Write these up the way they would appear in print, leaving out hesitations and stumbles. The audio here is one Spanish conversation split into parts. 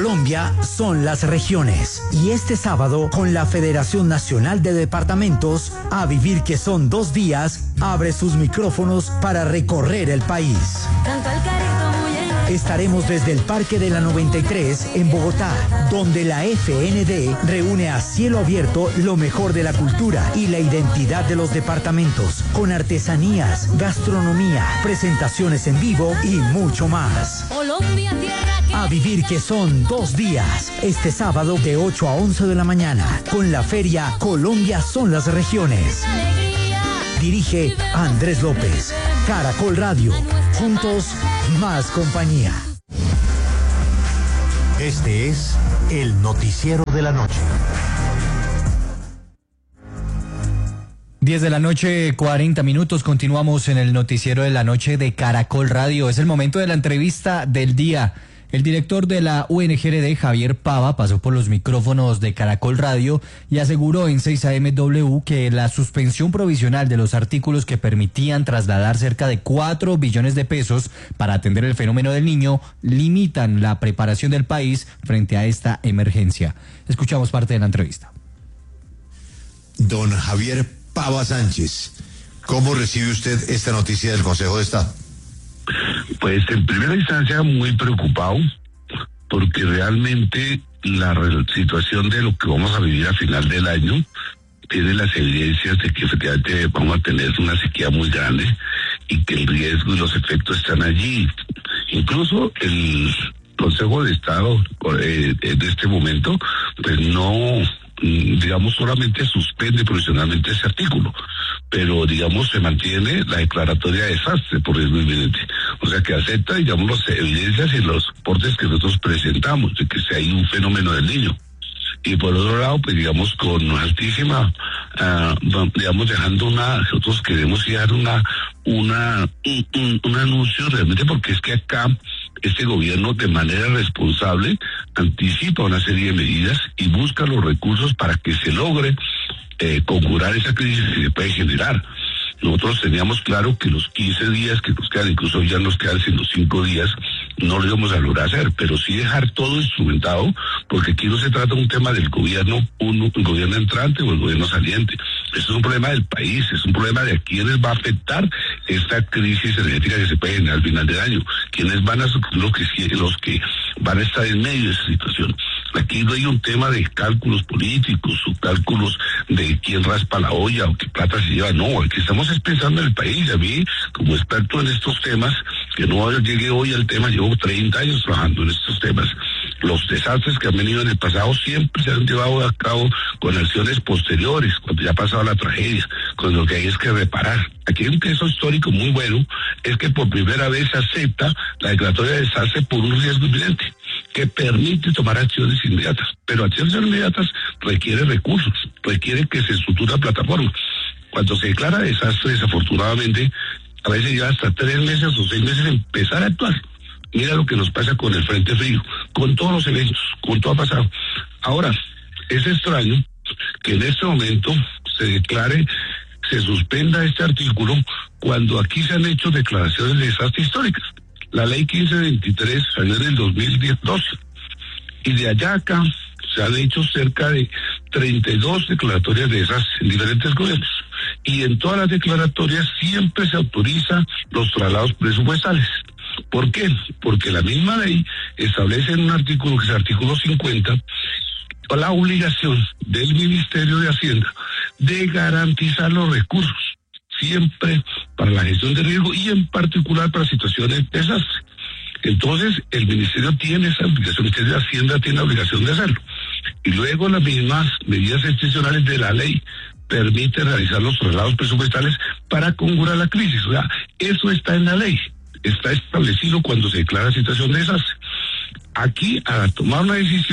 Colombia son las regiones. Y este sábado, con la Federación Nacional de Departamentos, A Vivir que son 2 días, abre sus micrófonos para recorrer el país. Estaremos desde el Parque de la 93 en Bogotá, donde la FND reúne a cielo abierto lo mejor de la cultura y la identidad de los departamentos, con artesanías, gastronomía, presentaciones en vivo y mucho más. A Vivir que son 2 días, este sábado de 8 a 11 de la mañana, con la feria Colombia son las regiones. Dirige Andrés López. Caracol Radio. Juntos, más compañía. Este es el noticiero de la noche. 10 de la noche, 40 minutos. Continuamos en el noticiero de la noche de Caracol Radio. Es el momento de la entrevista del día. El director de la UNGRD, Javier Pava, pasó por los micrófonos de Caracol Radio y aseguró en 6AMW que la suspensión provisional de los artículos que permitían trasladar cerca de 4 billones de pesos para atender el fenómeno del Niño limitan la preparación del país frente a esta emergencia. Escuchamos parte de la entrevista. Don Javier Pava Sánchez, ¿cómo recibe usted esta noticia del Consejo de Estado? Pues en primera instancia muy preocupado, porque realmente la situación de lo que vamos a vivir a final del año tiene las evidencias de que efectivamente vamos a tener una sequía muy grande y que el riesgo y los efectos están allí. Incluso el Consejo de Estado en este momento pues no, digamos, solamente suspende provisionalmente ese artículo, pero digamos se mantiene la declaratoria de desastre por riesgo inminente, o sea que acepta, digamos, las evidencias y los reportes que nosotros presentamos de que si hay un fenómeno del Niño. Y por otro lado, pues digamos, con altísima, digamos, dejando nosotros queremos dar un anuncio realmente, porque es que acá este gobierno de manera responsable anticipa una serie de medidas y busca los recursos para que se logre conjurar esa crisis que se puede generar. Nosotros teníamos claro que los 15 días que nos quedan, incluso ya nos quedan sin los 5 días, no lo íbamos a lograr hacer, pero sí dejar todo instrumentado, porque aquí no se trata de un tema del gobierno, el gobierno entrante o el gobierno saliente. Esto es un problema del país, es un problema de a quienes va a afectar esta crisis energética que se puede generar al final del año, quienes van a sufrir los que van a estar en medio de esa situación. Aquí no hay un tema de cálculos políticos o cálculos de quién raspa la olla o qué plata se lleva, no, aquí estamos pensando en el país. A mí, como experto en estos temas, que no llegué hoy al tema, llevo 30 años trabajando en estos temas. Los desastres que han venido en el pasado siempre se han llevado a cabo con acciones posteriores, cuando ya ha pasado la tragedia, con lo que hay es que reparar. Aquí hay un caso histórico muy bueno, es que por primera vez se acepta la declaratoria de desastre por un riesgo inminente, que permite tomar acciones inmediatas. Pero acciones inmediatas requiere recursos, requiere que se estructure la plataforma. Cuando se declara desastre, desafortunadamente, a veces lleva hasta 3 meses o 6 meses empezar a actuar. Mira lo que nos pasa con el Frente Frío, con todos los eventos, con todo ha pasado. Ahora, es extraño que en este momento se declare, se suspenda este artículo, cuando aquí se han hecho declaraciones de desastre históricas. La ley 1523 salió en el 2012, y de allá acá se han hecho cerca de 32 declaratorias de desastre en diferentes gobiernos. Y en todas las declaratorias siempre se autoriza los traslados presupuestales. ¿Por qué? Porque la misma ley establece en un artículo, que es el artículo 50, la obligación del Ministerio de Hacienda de garantizar los recursos, siempre para la gestión de riesgo y en particular para situaciones de desastre. Entonces, el Ministerio tiene esa obligación, el Ministerio de Hacienda tiene la obligación de hacerlo. Y luego las mismas medidas excepcionales de la ley permiten realizar los traslados presupuestales para conjurar la crisis. O sea, eso está en la ley, está establecido cuando se declara situación de desastre. Aquí, al tomar una decisión,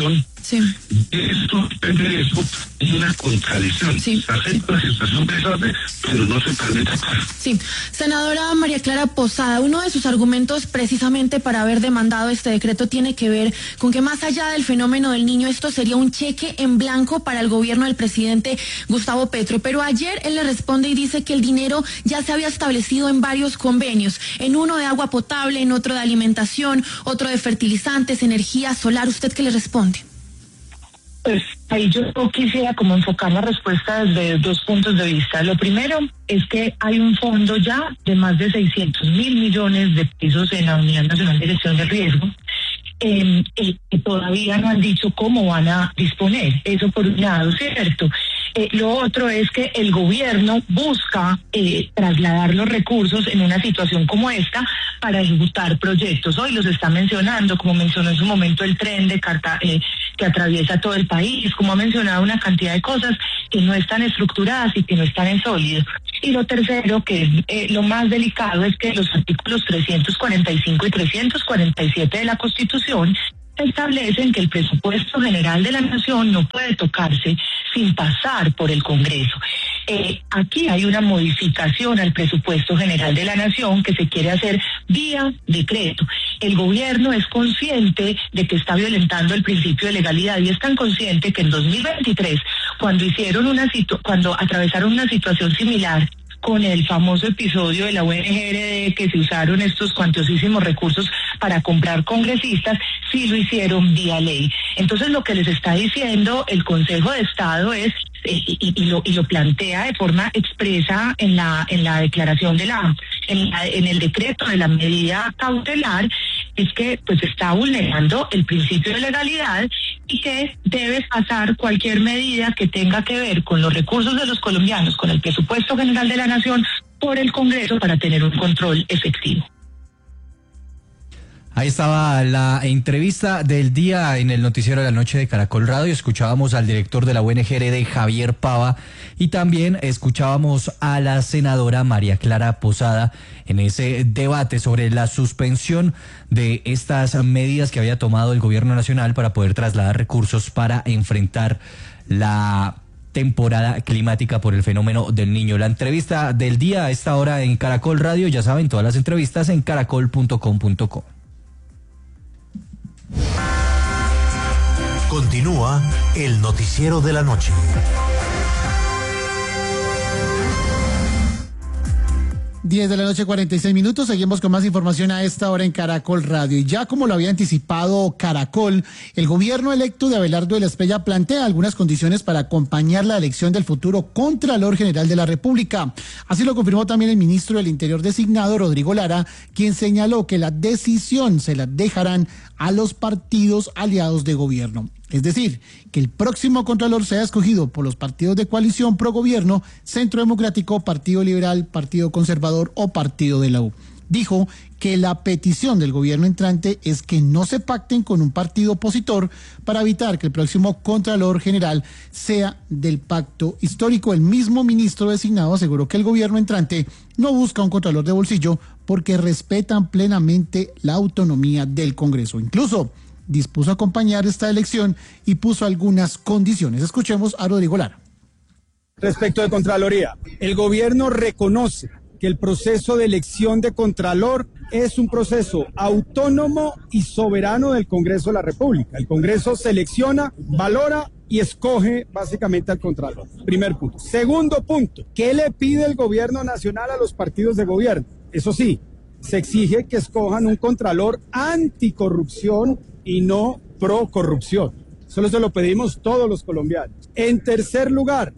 Sí. Esto, depende de eso, es una contradicción. Sí. Se acepta la situación pesante, pero no se permite actuar. Sí. Senadora María Clara Posada, uno de sus argumentos precisamente para haber demandado este decreto tiene que ver con que más allá del fenómeno del niño, esto sería un cheque en blanco para el gobierno del presidente Gustavo Petro. Pero ayer él le responde y dice que el dinero ya se había establecido en varios convenios, en uno de agua potable, en otro de alimentación, otro de fertilizantes, energía solar. ¿Usted qué le responde? Pues ahí yo quisiera como enfocar la respuesta desde dos puntos de vista. Lo primero es que hay un fondo ya de más de 600.000 millones de pesos en la Unidad Nacional de Gestión de Riesgo, que todavía no han dicho cómo van a disponer. Eso por un lado, ¿cierto? Lo otro es que el gobierno busca trasladar los recursos en una situación como esta para ejecutar proyectos. Hoy los está mencionando, como mencionó en su momento el tren de que atraviesa todo el país, como ha mencionado una cantidad de cosas que no están estructuradas y que no están en sólido. Y lo tercero, que es lo más delicado, es que los artículos 345 y 347 de la Constitución establecen que el presupuesto general de la Nación no puede tocarse sin pasar por el Congreso. Aquí hay una modificación al presupuesto general de la Nación que se quiere hacer vía decreto. El gobierno es consciente de que está violentando el principio de legalidad y es tan consciente que en 2023, cuando atravesaron una situación similar con el famoso episodio de la UNGRD, que se usaron estos cuantiosísimos recursos para comprar congresistas, sí lo hicieron vía ley. Entonces lo que les está diciendo el Consejo de Estado es, y lo plantea de forma expresa en la declaración en el decreto de la medida cautelar, es que pues está vulnerando el principio de legalidad y que debe pasar cualquier medida que tenga que ver con los recursos de los colombianos, con el presupuesto general de la Nación, por el Congreso para tener un control efectivo. Ahí estaba la entrevista del día en el noticiero de la noche de Caracol Radio. Escuchábamos al director de la UNGRD, Javier Pava, y también escuchábamos a la senadora María Clara Posada en ese debate sobre la suspensión de estas medidas que había tomado el gobierno nacional para poder trasladar recursos para enfrentar la temporada climática por el fenómeno del niño. La entrevista del día a esta hora en Caracol Radio, ya saben, todas las entrevistas en caracol.com.co. Continúa el noticiero de la noche. 10 de la noche, 46 minutos. Seguimos con más información a esta hora en Caracol Radio. Y ya como lo había anticipado Caracol, el gobierno electo de Abelardo de la Espriella plantea algunas condiciones para acompañar la elección del futuro Contralor General de la República. Así lo confirmó también el ministro del Interior designado, Rodrigo Lara, quien señaló que la decisión se la dejarán a los partidos aliados de gobierno. Es decir, que el próximo Contralor sea escogido por los partidos de coalición pro gobierno, Centro Democrático, Partido Liberal, Partido Conservador o Partido de la U. Dijo que la petición del gobierno entrante es que no se pacten con un partido opositor para evitar que el próximo Contralor General sea del pacto histórico. El mismo ministro designado aseguró que el gobierno entrante no busca un Contralor de bolsillo porque respetan plenamente la autonomía del Congreso. Incluso dispuso acompañar esta elección y puso algunas condiciones. Escuchemos a Rodrigo Lara. Respecto de Contraloría, el gobierno reconoce que el proceso de elección de Contralor es un proceso autónomo y soberano del Congreso de la República. El Congreso selecciona, valora y escoge básicamente al Contralor. Primer punto. Segundo punto, ¿qué le pide el gobierno nacional a los partidos de gobierno? Eso sí, se exige que escojan un Contralor anticorrupción y no pro corrupción. Solo se lo pedimos todos los colombianos. En tercer lugar,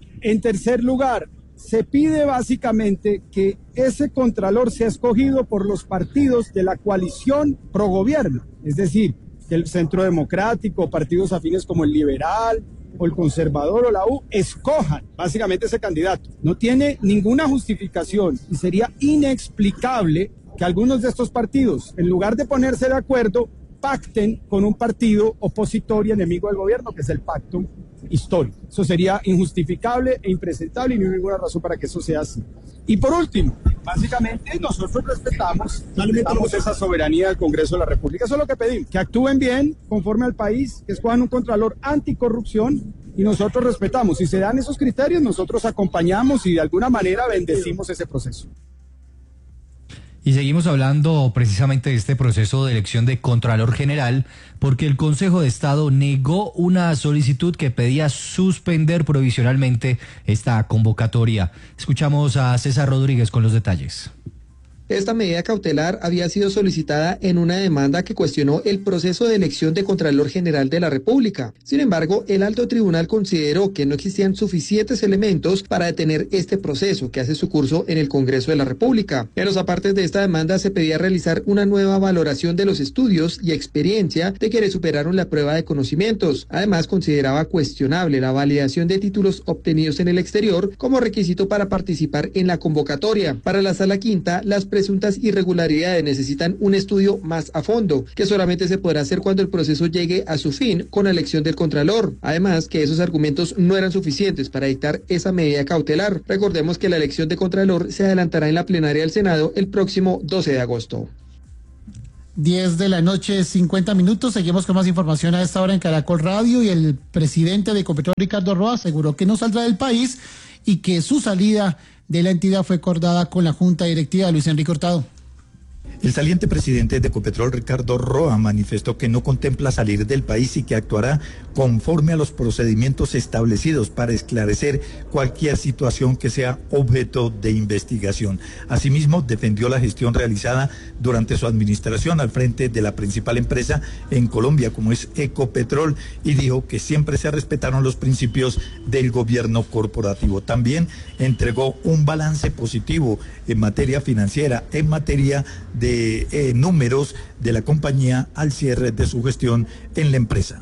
se pide básicamente que ese Contralor sea escogido por los partidos de la coalición pro gobierno, es decir, que el Centro Democrático, partidos afines como el Liberal o el Conservador o la U, escojan básicamente ese candidato. No tiene ninguna justificación y sería inexplicable que algunos de estos partidos, en lugar de ponerse de acuerdo, pacten con un partido opositor y enemigo del gobierno, que es el pacto histórico. Eso sería injustificable e impresentable y no hay ninguna razón para que eso sea así. Y por último, Básicamente nosotros respetamos esa soberanía del Congreso de la República. Eso es lo que pedimos, que actúen bien conforme al país, que escojan un contralor anticorrupción y nosotros respetamos. Si se dan esos criterios, nosotros acompañamos y de alguna manera bendecimos ese proceso. Y seguimos hablando precisamente de este proceso de elección de Contralor General, porque el Consejo de Estado negó una solicitud que pedía suspender provisionalmente esta convocatoria. Escuchamos a César Rodríguez con los detalles. Esta medida cautelar había sido solicitada en una demanda que cuestionó el proceso de elección de Contralor General de la República. Sin embargo, el alto tribunal consideró que no existían suficientes elementos para detener este proceso que hace su curso en el Congreso de la República. En los apartes de esta demanda se pedía realizar una nueva valoración de los estudios y experiencia de quienes superaron la prueba de conocimientos. Además, consideraba cuestionable la validación de títulos obtenidos en el exterior como requisito para participar en la convocatoria. Para la Sala Quinta, las presuntas irregularidades necesitan un estudio más a fondo, que solamente se podrá hacer cuando el proceso llegue a su fin con la elección del Contralor. Además, que esos argumentos no eran suficientes para dictar esa medida cautelar. Recordemos que la elección de Contralor se adelantará en la plenaria del Senado el próximo 12 de agosto. 10 de la noche, 50 minutos. Seguimos con más información a esta hora en Caracol Radio y el presidente de Ecopetrol, Ricardo Roa, aseguró que no saldrá del país y que su salida de la entidad fue acordada con la Junta Directiva. Luis Enrique Hurtado. El saliente presidente de Ecopetrol, Ricardo Roa, manifestó que no contempla salir del país y que actuará conforme a los procedimientos establecidos para esclarecer cualquier situación que sea objeto de investigación. Asimismo, defendió la gestión realizada durante su administración al frente de la principal empresa en Colombia, como es Ecopetrol, y dijo que siempre se respetaron los principios del gobierno corporativo. También entregó un balance positivo en materia financiera, en materia de números de la compañía al cierre de su gestión en la empresa.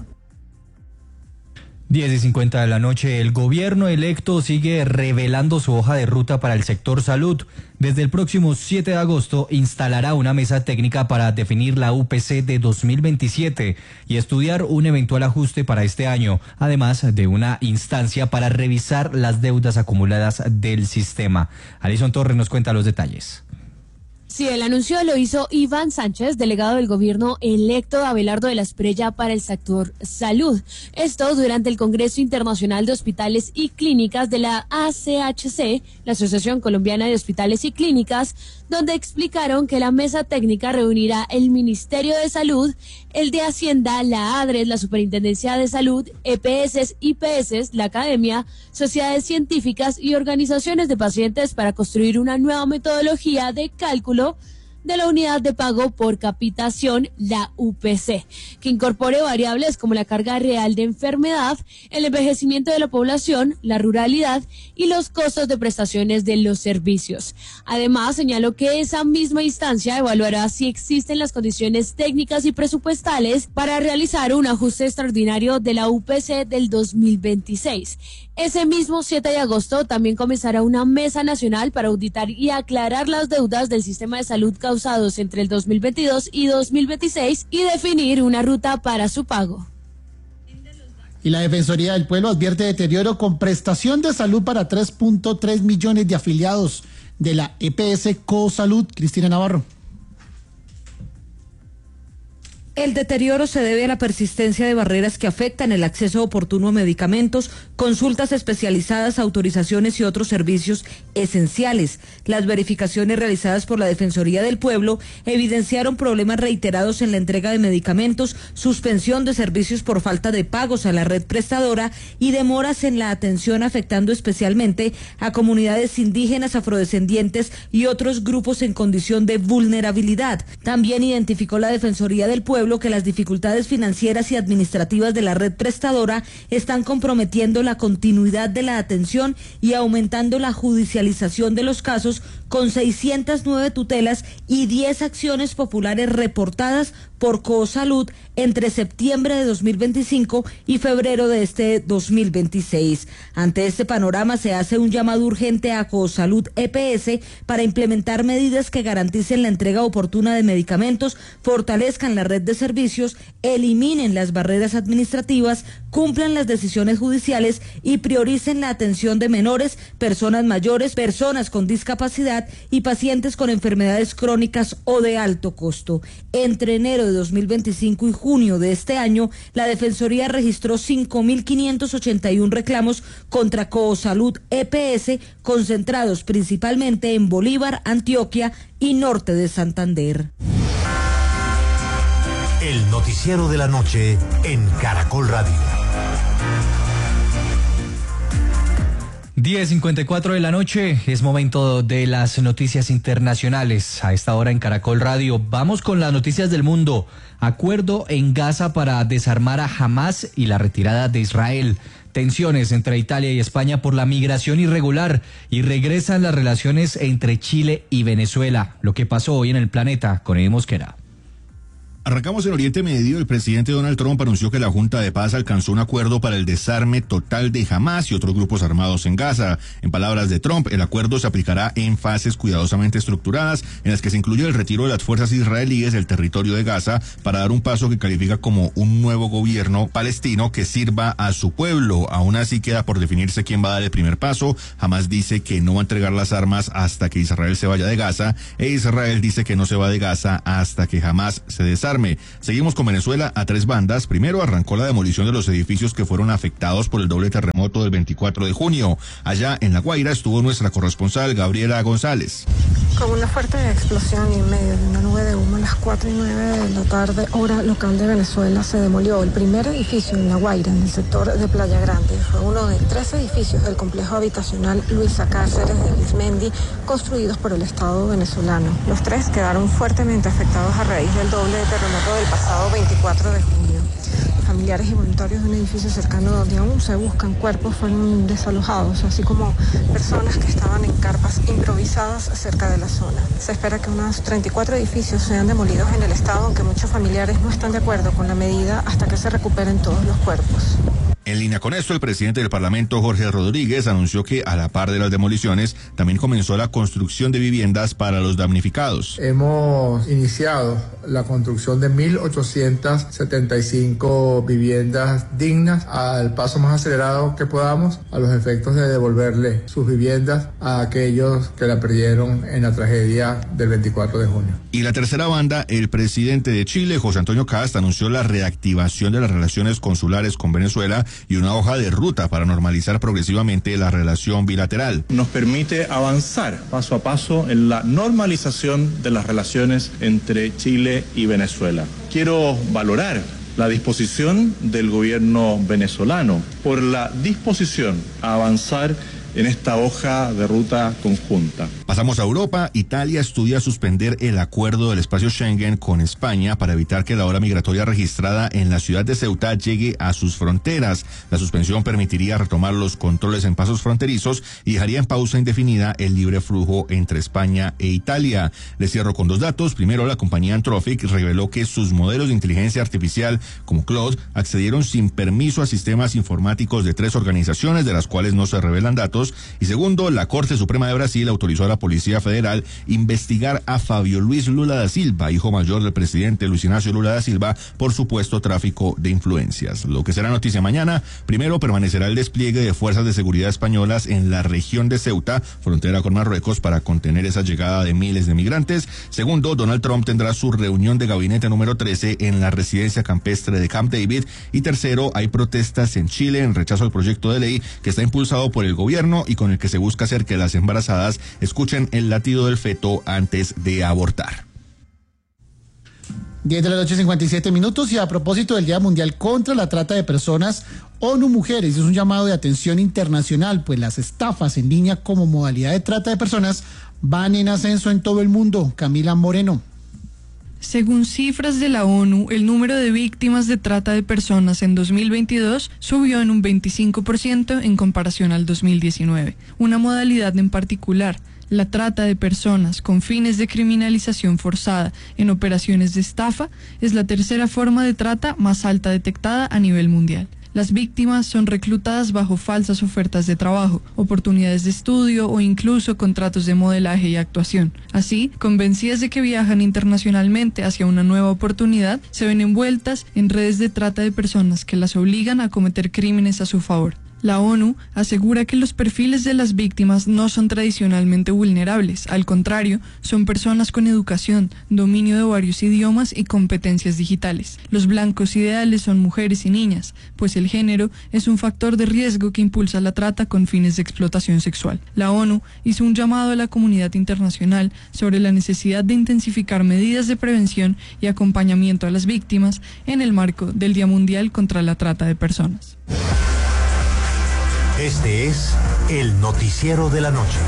10:50 de la noche, el gobierno electo sigue revelando su hoja de ruta para el sector salud. Desde el próximo 7 de agosto instalará una mesa técnica para definir la UPC de 2027 y estudiar un eventual ajuste para este año, además de una instancia para revisar las deudas acumuladas del sistema. Alison Torres nos cuenta los detalles. Sí, el anuncio lo hizo Iván Sánchez, delegado del gobierno electo de Abelardo de la Espriella para el sector salud. Esto durante el Congreso Internacional de Hospitales y Clínicas de la ACHC, la Asociación Colombiana de Hospitales y Clínicas, donde explicaron que la mesa técnica reunirá el Ministerio de Salud, el de Hacienda, la ADRES, la Superintendencia de Salud, EPS, IPS, la Academia, sociedades científicas y organizaciones de pacientes para construir una nueva metodología de cálculo de la unidad de pago por capitación, la UPC, que incorpore variables como la carga real de enfermedad, el envejecimiento de la población, la ruralidad y los costos de prestaciones de los servicios. Además, señaló que esa misma instancia evaluará si existen las condiciones técnicas y presupuestales para realizar un ajuste extraordinario de la UPC del 2026. Ese mismo 7 de agosto también comenzará una mesa nacional para auditar y aclarar las deudas del sistema de salud causados entre el 2022 y 2026 y definir una ruta para su pago. Y la Defensoría del Pueblo advierte deterioro con prestación de salud para 3.3 millones de afiliados de la EPS Cosalud. Cristina Navarro. El deterioro se debe a la persistencia de barreras que afectan el acceso oportuno a medicamentos, consultas especializadas, autorizaciones y otros servicios esenciales. Las verificaciones realizadas por la Defensoría del Pueblo evidenciaron problemas reiterados en la entrega de medicamentos, suspensión de servicios por falta de pagos a la red prestadora y demoras en la atención, afectando especialmente a comunidades indígenas, afrodescendientes y otros grupos en condición de vulnerabilidad. También identificó la Defensoría del Pueblo que las dificultades financieras y administrativas de la red prestadora están comprometiendo la continuidad de la atención y aumentando la judicialización de los casos, con 609 tutelas y 10 acciones populares reportadas por Cosalud entre septiembre de 2025 y febrero de este 2026. Ante este panorama se hace un llamado urgente a Cosalud EPS para implementar medidas que garanticen la entrega oportuna de medicamentos, fortalezcan la red de servicios, eliminen las barreras administrativas, cumplan las decisiones judiciales y prioricen la atención de menores, personas mayores, personas con discapacidad y pacientes con enfermedades crónicas o de alto costo. Entre enero de 2025 y junio de este año, la Defensoría registró 5.581 reclamos contra Cosalud EPS, concentrados principalmente en Bolívar, Antioquia y norte de Santander. El noticiero de la noche en Caracol Radio. 10:54 de la noche, es momento de las noticias internacionales. A esta hora en Caracol Radio vamos con las noticias del mundo. Acuerdo en Gaza para desarmar a Hamas y la retirada de Israel. Tensiones entre Italia y España por la migración irregular y regresan las relaciones entre Chile y Venezuela. Lo que pasó hoy en el planeta con Eddie Mosquera. Arrancamos en Oriente Medio. El presidente Donald Trump anunció que la Junta de Paz alcanzó un acuerdo para el desarme total de Hamas y otros grupos armados en Gaza. En palabras de Trump, el acuerdo se aplicará en fases cuidadosamente estructuradas en las que se incluye el retiro de las fuerzas israelíes del territorio de Gaza para dar un paso que califica como un nuevo gobierno palestino que sirva a su pueblo. Aún así queda por definirse quién va a dar el primer paso. Hamas dice que no va a entregar las armas hasta que Israel se vaya de Gaza e Israel dice que no se va de Gaza hasta que Hamas se desarme. Seguimos con Venezuela a tres bandas. Primero arrancó la demolición de los edificios que fueron afectados por el doble terremoto del 24 de junio. Allá en La Guaira estuvo nuestra corresponsal Gabriela González. Con una fuerte explosión y en medio de una nube de humo a las 4:09 de la tarde, hora local de Venezuela, se demolió el primer edificio en La Guaira, en el sector de Playa Grande. Fue uno de 3 edificios del complejo habitacional Luisa Cáceres de Arismendi, construidos por el Estado venezolano. Los 3 quedaron fuertemente afectados a raíz del doble terremoto del pasado 24 de junio. Familiares y voluntarios de un edificio cercano donde aún se buscan cuerpos fueron desalojados, así como personas que estaban en carpas improvisadas cerca de la zona. Se espera que unos 34 edificios sean demolidos en el estado, aunque muchos familiares no están de acuerdo con la medida hasta que se recuperen todos los cuerpos. En línea con esto, el presidente del Parlamento, Jorge Rodríguez, anunció que a la par de las demoliciones, también comenzó la construcción de viviendas para los damnificados. Hemos iniciado la construcción de 1.875 viviendas dignas al paso más acelerado que podamos, a los efectos de devolverle sus viviendas a aquellos que la perdieron en la tragedia del 24 de junio. Y la tercera banda, el presidente de Chile, José Antonio Cast, anunció la reactivación de las relaciones consulares con Venezuela y una hoja de ruta para normalizar progresivamente la relación bilateral. Nos permite avanzar paso a paso en la normalización de las relaciones entre Chile y Venezuela. Quiero valorar la disposición del gobierno venezolano por la disposición a avanzar en esta hoja de ruta conjunta. Pasamos a Europa. Italia estudia suspender el acuerdo del espacio Schengen con España para evitar que la ola migratoria registrada en la ciudad de Ceuta llegue a sus fronteras. La suspensión permitiría retomar los controles en pasos fronterizos y dejaría en pausa indefinida el libre flujo entre España e Italia. Les cierro con 2 datos. Primero, la compañía Anthropic reveló que sus modelos de inteligencia artificial, como Claude, accedieron sin permiso a sistemas informáticos de 3 organizaciones, de las cuales no se revelan datos. Y segundo, la Corte Suprema de Brasil autorizó a la Policía Federal investigar a Fabio Luis Lula da Silva, hijo mayor del presidente Luis Ignacio Lula da Silva, por supuesto tráfico de influencias. Lo que será noticia mañana: primero, permanecerá el despliegue de fuerzas de seguridad españolas en la región de Ceuta, frontera con Marruecos, para contener esa llegada de miles de migrantes. Segundo, Donald Trump tendrá su reunión de gabinete número 13 en la residencia campestre de Camp David. Y tercero, hay protestas en Chile en rechazo al proyecto de ley que está impulsado por el gobierno y con el que se busca hacer que las embarazadas escuchen el latido del feto antes de abortar. 10:57 p.m. y a propósito del Día Mundial contra la Trata de Personas, ONU Mujeres es un llamado de atención internacional, pues las estafas en línea como modalidad de trata de personas van en ascenso en todo el mundo. Camila Moreno. Según cifras de la ONU, el número de víctimas de trata de personas en 2022 subió en un 25% en comparación al 2019. Una modalidad en particular, La trata de personas con fines de criminalización forzada en operaciones de estafa es la tercera forma de trata más alta detectada a nivel mundial. Las víctimas son reclutadas bajo falsas ofertas de trabajo, oportunidades de estudio o incluso contratos de modelaje y actuación. Así, convencidas de que viajan internacionalmente hacia una nueva oportunidad, se ven envueltas en redes de trata de personas que las obligan a cometer crímenes a su favor. La ONU asegura que los perfiles de las víctimas no son tradicionalmente vulnerables, al contrario, son personas con educación, dominio de varios idiomas y competencias digitales. Los blancos ideales son mujeres y niñas, pues el género es un factor de riesgo que impulsa la trata con fines de explotación sexual. La ONU hizo un llamado a la comunidad internacional sobre la necesidad de intensificar medidas de prevención y acompañamiento a las víctimas en el marco del Día Mundial contra la Trata de Personas. Este es el noticiero de la noche.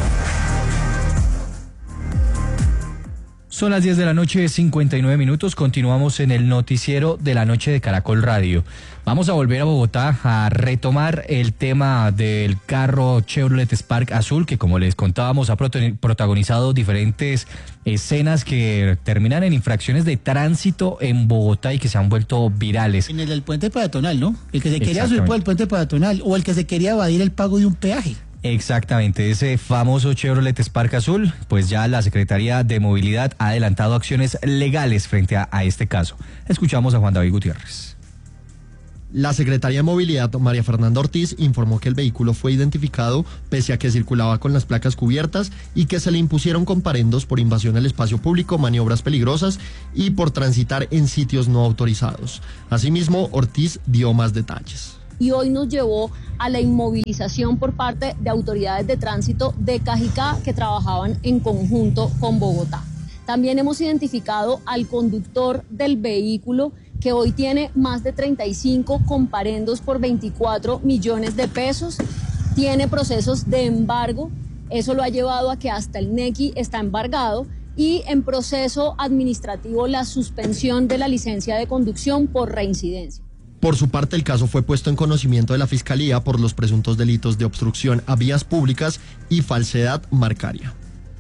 Son las 10 de la noche, 59 minutos. Continuamos en el noticiero de la noche de Caracol Radio. Vamos a volver a Bogotá a retomar el tema del carro Chevrolet Spark azul, que como les contábamos ha protagonizado diferentes escenas que terminan en infracciones de tránsito en Bogotá y que se han vuelto virales. En el puente peatonal, ¿no? El que se quería subir por el puente peatonal o el que se quería evadir el pago de un peaje. Exactamente, ese famoso Chevrolet Spark azul, pues ya la Secretaría de Movilidad ha adelantado acciones legales frente a este caso. Escuchamos a Juan David Gutiérrez. La Secretaría de Movilidad, María Fernanda Ortiz, informó que el vehículo fue identificado pese a que circulaba con las placas cubiertas y que se le impusieron comparendos por invasión al espacio público, maniobras peligrosas y por transitar en sitios no autorizados. Asimismo, Ortiz dio más detalles. Y hoy nos llevó a la inmovilización por parte de autoridades de tránsito de Cajicá que trabajaban en conjunto con Bogotá. También hemos identificado al conductor del vehículo que hoy tiene más de 35 comparendos por 24 millones de pesos, tiene procesos de embargo, eso lo ha llevado a que hasta el NECI está embargado y en proceso administrativo la suspensión de la licencia de conducción por reincidencia. Por su parte, el caso fue puesto en conocimiento de la Fiscalía por los presuntos delitos de obstrucción a vías públicas y falsedad marcaria.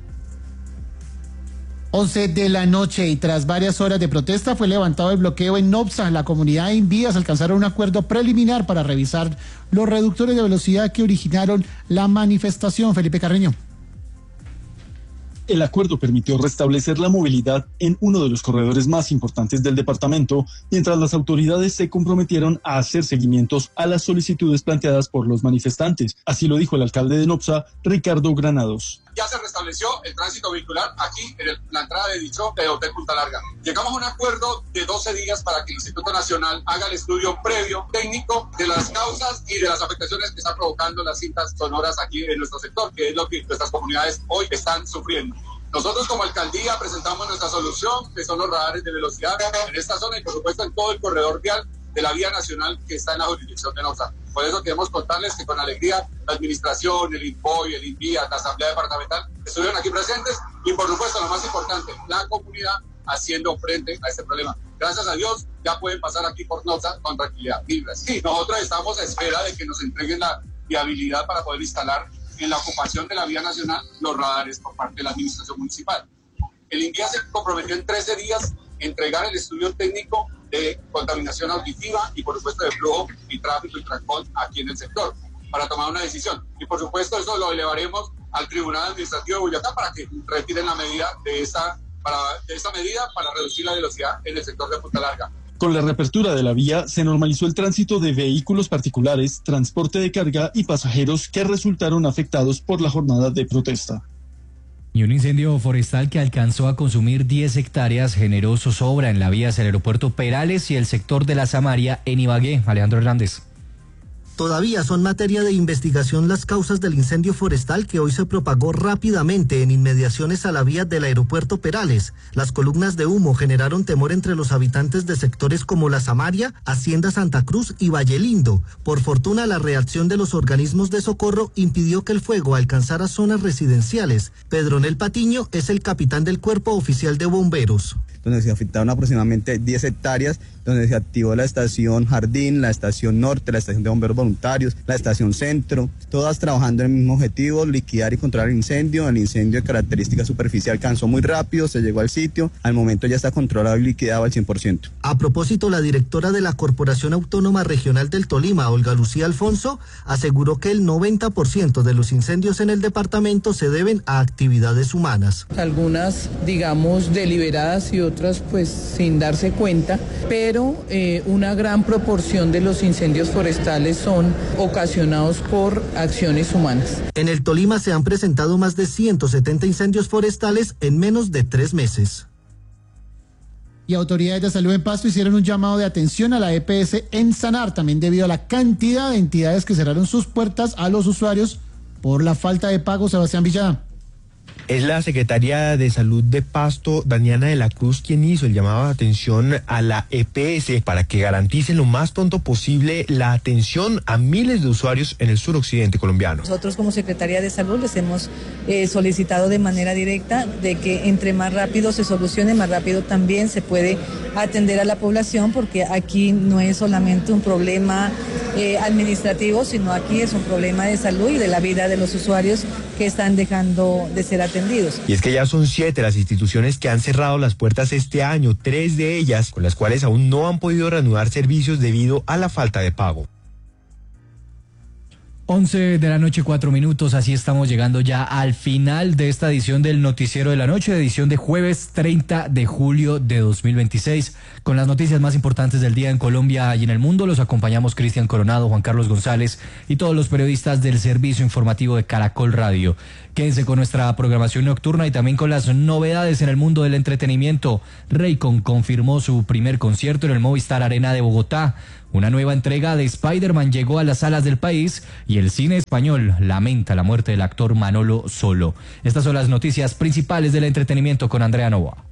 11 de la noche y tras varias horas de protesta fue levantado el bloqueo en Nopsa. La comunidad de Invías alcanzaron un acuerdo preliminar para revisar los reductores de velocidad que originaron la manifestación. Felipe Carreño. El acuerdo permitió restablecer la movilidad en uno de los corredores más importantes del departamento, mientras las autoridades se comprometieron a hacer seguimientos a las solicitudes planteadas por los manifestantes. Así lo dijo el alcalde de Nopsa, Ricardo Granados. Ya se restableció el tránsito vehicular aquí en la entrada de dicho Hotel Punta Larga. Llegamos a un acuerdo de 12 días para que el Instituto Nacional haga el estudio previo técnico de las causas y de las afectaciones que están provocando las cintas sonoras aquí en nuestro sector, que es lo que nuestras comunidades hoy están sufriendo. Nosotros como alcaldía presentamos nuestra solución, que son los radares de velocidad en esta zona y por supuesto en todo el corredor vial de la vía nacional que está en la jurisdicción de Nopsa. Por eso queremos contarles que con alegría la administración, el INPOI, el INVIA, la Asamblea Departamental estuvieron aquí presentes y por supuesto lo más importante, la comunidad haciendo frente a este problema. Gracias a Dios ya pueden pasar aquí por Nopsa con tranquilidad. Sí, nosotros estamos a espera de que nos entreguen la viabilidad para poder instalar en la ocupación de la vía nacional los radares por parte de la administración municipal. El INVIA se comprometió en 13 días entregar el estudio técnico de contaminación auditiva y por supuesto de flujo y tráfico y transporte aquí en el sector para tomar una decisión. Y por supuesto eso lo elevaremos al Tribunal Administrativo de Boyacá para que retiren la medida de esta medida para reducir la velocidad en el sector de Punta Larga. Con la reapertura de la vía se normalizó el tránsito de vehículos particulares, transporte de carga y pasajeros que resultaron afectados por la jornada de protesta. Y un incendio forestal que alcanzó a consumir 10 hectáreas generó zozobra en la vía hacia el aeropuerto Perales y el sector de la Samaria en Ibagué. Alejandro Hernández. Todavía son materia de investigación las causas del incendio forestal que hoy se propagó rápidamente en inmediaciones a la vía del aeropuerto Perales. Las columnas de humo generaron temor entre los habitantes de sectores como La Samaria, Hacienda Santa Cruz y Valle Lindo. Por fortuna, la reacción de los organismos de socorro impidió que el fuego alcanzara zonas residenciales. Pedronel Patiño es el capitán del Cuerpo Oficial de Bomberos. Donde se afectaron aproximadamente 10 hectáreas, donde se activó la estación Jardín, la estación Norte, la estación de bomberos voluntarios, la estación centro, todas trabajando en el mismo objetivo, liquidar y controlar el incendio. El incendio de característica superficial alcanzó muy rápido, se llegó al sitio, al momento ya está controlado y liquidado al 100%. A propósito, la directora de la Corporación Autónoma Regional del Tolima, Olga Lucía Alfonso, aseguró que el 90% de los incendios en el departamento se deben a actividades humanas. Algunas, digamos, deliberadas y otras pues sin darse cuenta, pero una gran proporción de los incendios forestales son ocasionados por acciones humanas. En el Tolima se han presentado más de 170 incendios forestales en menos de 3 meses. Y autoridades de salud en Pasto hicieron un llamado de atención a la EPS en Sanar, también debido a la cantidad de entidades que cerraron sus puertas a los usuarios por la falta de pago. Sebastián Villada. Es la secretaria de Salud de Pasto, Daniana de la Cruz, quien hizo el llamado de atención a la EPS para que garanticen lo más pronto posible la atención a miles de usuarios en el suroccidente colombiano. Nosotros como Secretaría de Salud les hemos solicitado de manera directa de que entre más rápido se solucione, más rápido también se puede atender a la población, porque aquí no es solamente un problema administrativo, sino aquí es un problema de salud y de la vida de los usuarios que están dejando de ser atendidos. Y es que ya son 7 las instituciones que han cerrado las puertas este año, 3 de ellas con las cuales aún no han podido reanudar servicios debido a la falta de pago. 11 de la noche, 4 minutos, así estamos llegando ya al final de esta edición del Noticiero de la Noche, edición de jueves 30 de julio de 2026. Con las noticias más importantes del día en Colombia y en el mundo, los acompañamos Cristian Coronado, Juan Carlos González y todos los periodistas del servicio informativo de Caracol Radio. Quédense con nuestra programación nocturna y también con las novedades en el mundo del entretenimiento. Raycon confirmó su primer concierto en el Movistar Arena de Bogotá. Una nueva entrega de Spider-Man llegó a las salas del país y el cine español lamenta la muerte del actor Manolo Solo. Estas son las noticias principales del entretenimiento con Andrea Novoa.